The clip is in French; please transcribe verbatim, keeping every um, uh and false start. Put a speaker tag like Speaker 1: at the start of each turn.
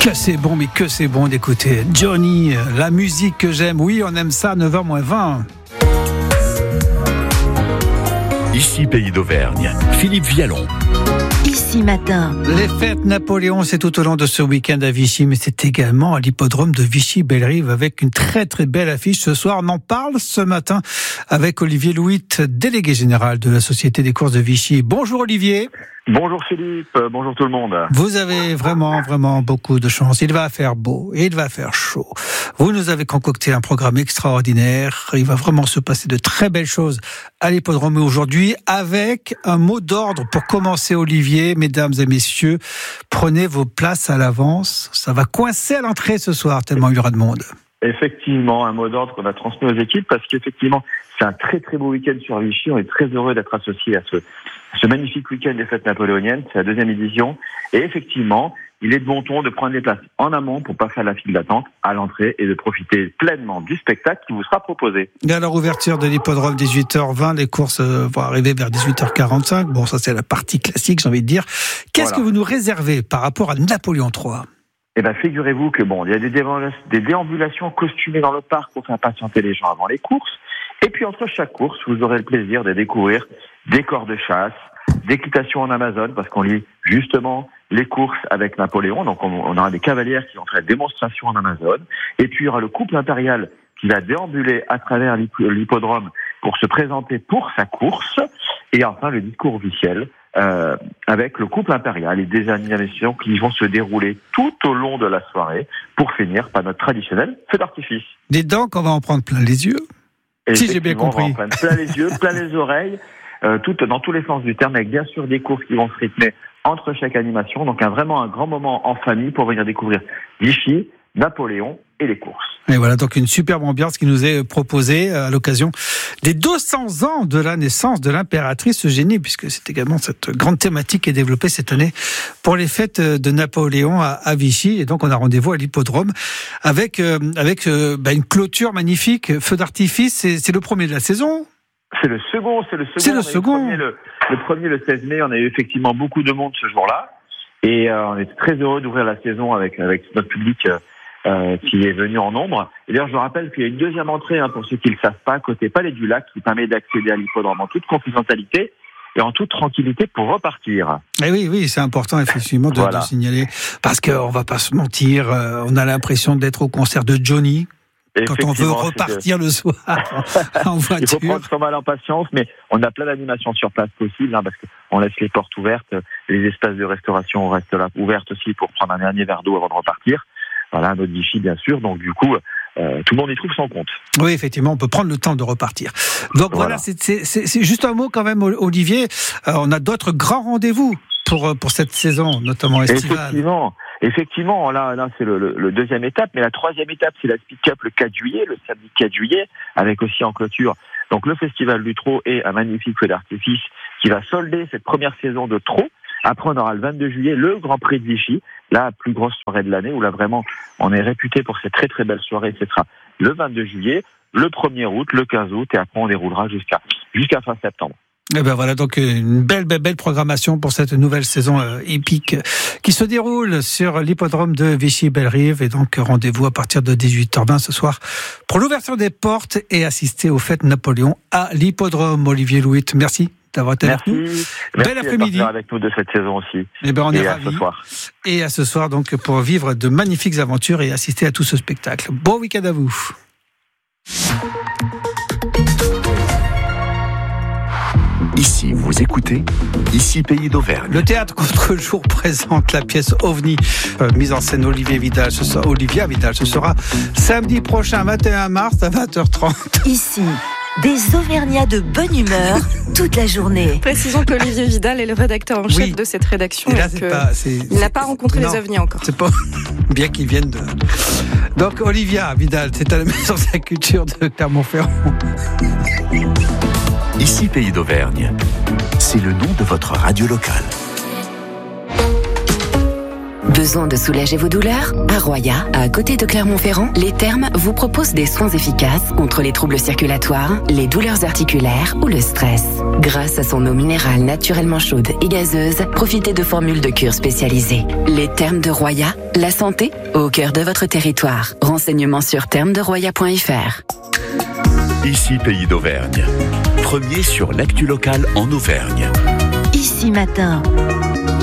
Speaker 1: Que c'est bon, mais que c'est bon d'écouter Johnny, la musique que j'aime. Oui, on aime ça, neuf heures moins vingt.
Speaker 2: Ici Pays d'Auvergne, Philippe Vialon.
Speaker 3: Ici matin.
Speaker 1: Les fêtes Napoléon, c'est tout au long de ce week-end à Vichy, mais c'est également à l'hippodrome de Vichy-Bellerive avec une très très belle affiche. Ce soir, on en parle ce matin avec Olivier Louit, délégué général de la Société des courses de Vichy. Bonjour Olivier.
Speaker 4: Bonjour Philippe, bonjour tout le monde.
Speaker 1: Vous avez vraiment, vraiment beaucoup de chance. Il va faire beau et il va faire chaud. Vous nous avez concocté un programme extraordinaire. Il va vraiment se passer de très belles choses à l'hippodrome aujourd'hui avec un mot d'ordre pour commencer, Olivier. Mesdames et messieurs, prenez vos places à l'avance. Ça va coincer à l'entrée ce soir tellement il y aura de monde.
Speaker 4: Effectivement, un mot d'ordre qu'on a transmis aux équipes parce qu'effectivement, c'est un très très beau week-end sur Vichy. On est très heureux d'être associés à ce, ce magnifique week-end des fêtes napoléoniennes. C'est la deuxième édition. Et effectivement, il est de bon ton de prendre des places en amont pour pas faire la file d'attente à l'entrée et de profiter pleinement du spectacle qui vous sera proposé.
Speaker 1: Et à leur ouverture de l'hippodrome dix-huit heures vingt, les courses vont arriver vers dix-huit heures quarante-cinq. Bon, ça c'est la partie classique, j'ai envie de dire. Qu'est-ce voilà. que vous nous réservez par rapport à Napoléon trois ?
Speaker 4: Eh ben, figurez-vous que bon, il y a des, déambula- des déambulations costumées dans le parc pour faire patienter les gens avant les courses. Et puis, entre chaque course, vous aurez le plaisir de découvrir des corps de chasse, d'équitation en Amazone, parce qu'on lit justement les courses avec Napoléon. Donc, on, on aura des cavalières qui vont faire démonstration en Amazone. Et puis, il y aura le couple impérial qui va déambuler à travers l'hippodrome pour se présenter pour sa course. Et enfin, le discours officiel. Euh, avec le couple impérial et des animations qui vont se dérouler tout au long de la soirée pour finir par notre traditionnel feu d'artifice.
Speaker 1: Des dents qu'on va en prendre plein les yeux,
Speaker 4: et
Speaker 1: si j'ai bien compris.
Speaker 4: On va en prendre plein les yeux, plein les oreilles, euh, tout, dans tous les sens du terme, avec bien sûr des courses qui vont se rythmer entre chaque animation. Donc un, vraiment un grand moment en famille pour venir découvrir Vichy, Napoléon et les courses.
Speaker 1: Et voilà donc une superbe ambiance qui nous est proposée à l'occasion des deux cents ans de la naissance de l'impératrice Eugénie, puisque c'est également cette grande thématique qui est développée cette année pour les fêtes de Napoléon à, à Vichy. Et donc on a rendez-vous à l'hippodrome avec, euh, avec euh, bah, une clôture magnifique, feu d'artifice. C'est, c'est le premier de la saison.
Speaker 4: C'est le second, c'est le second.
Speaker 1: C'est le second.
Speaker 4: Le premier le, le premier, le seize mai, on a eu effectivement beaucoup de monde ce jour-là. Et euh, on est très heureux d'ouvrir la saison avec, avec notre public euh, Euh, qui est venu en nombre. Et d'ailleurs, je rappelle qu'il y a une deuxième entrée, hein, pour ceux qui ne le savent pas, côté Palais du Lac, qui permet d'accéder à l'hippodrome en toute confidentialité et en toute tranquillité pour repartir.
Speaker 1: Et oui, oui, c'est important effectivement de, voilà. de signaler, parce qu'on va pas se mentir, euh, on a l'impression d'être au concert de Johnny. Quand on veut repartir le soir en voiture.
Speaker 4: Il faut prendre son mal en patience, mais on a plein d'animations sur place possibles, hein, parce qu'on laisse les portes ouvertes, les espaces de restauration restent là ouverts aussi pour prendre un dernier verre d'eau avant de repartir. Voilà, notre Vichy, bien sûr. Donc, du coup, euh, tout le monde y trouve son compte.
Speaker 1: Oui, effectivement, on peut prendre le temps de repartir. Donc, voilà, voilà c'est, c'est, c'est, c'est juste un mot quand même, Olivier. Euh, on a d'autres grands rendez-vous pour, pour cette saison, notamment estivale.
Speaker 4: Effectivement. Effectivement, là, là c'est le, le, le deuxième étape. Mais la troisième étape, c'est la Speed Cup le quatre juillet, le samedi quatre juillet, avec aussi en clôture donc le Festival du Trot et un magnifique feu d'artifice qui va solder cette première saison de Trot. Après, on aura le vingt-deux juillet, le Grand Prix de Vichy, la plus grosse soirée de l'année, où là, vraiment, on est réputé pour cette très, très belle soirée. Ce sera le vingt-deux juillet, le premier août, le quinze août, et après, on déroulera jusqu'à, jusqu'à fin septembre.
Speaker 1: Et ben voilà, donc une belle, belle, belle programmation pour cette nouvelle saison euh, épique qui se déroule sur l'hippodrome de Vichy-Bellerive. Et donc, rendez-vous à partir de dix-huit heures vingt ce soir pour l'ouverture des portes et assister aux fêtes Napoléon à l'hippodrome. Olivier Louit, merci d'avoir été avec nous.
Speaker 4: Merci
Speaker 1: Bel après-midi.
Speaker 4: Avec nous de cette saison aussi.
Speaker 1: Et ben on est
Speaker 4: et
Speaker 1: ravis.
Speaker 4: À ce soir.
Speaker 1: Et à ce soir, donc, pour vivre de magnifiques aventures et assister à tout ce spectacle. Bon week-end à vous.
Speaker 2: Ici, vous écoutez Ici Pays d'Auvergne.
Speaker 1: Le théâtre Contre-jour présente la pièce OVNI, euh, mise en scène Olivier Vidal. Ce sera, Olivia Vidal. Ce sera samedi prochain, vingt et un mars, à vingt heures trente.
Speaker 3: Ici, des Auvergnats de bonne humeur toute la journée.
Speaker 5: Précisons qu'Olivier Vidal est le rédacteur en chef
Speaker 1: oui.
Speaker 5: de cette rédaction.
Speaker 1: Et là,
Speaker 5: et
Speaker 1: c'est
Speaker 5: que
Speaker 1: pas, c'est,
Speaker 5: il
Speaker 1: c'est,
Speaker 5: n'a pas rencontré
Speaker 1: non,
Speaker 5: les ovnis encore.
Speaker 1: C'est pas bien qu'ils viennent de. Donc, Olivia Vidal, c'est à la Maison de la Culture de Clermont-Ferrand.
Speaker 2: Ici Pays d'Auvergne, c'est le nom de votre radio locale.
Speaker 6: Besoin de soulager vos douleurs? À Roya, à côté de Clermont-Ferrand, les Thermes vous proposent des soins efficaces contre les troubles circulatoires, les douleurs articulaires ou le stress. Grâce à son eau minérale naturellement chaude et gazeuse, profitez de formules de cure spécialisées. Les Thermes de Roya, la santé au cœur de votre territoire. Renseignements sur thermes de roya point f r.
Speaker 2: Ici Pays d'Auvergne. Premier sur l'actu locale en Auvergne.
Speaker 3: Ici Matin.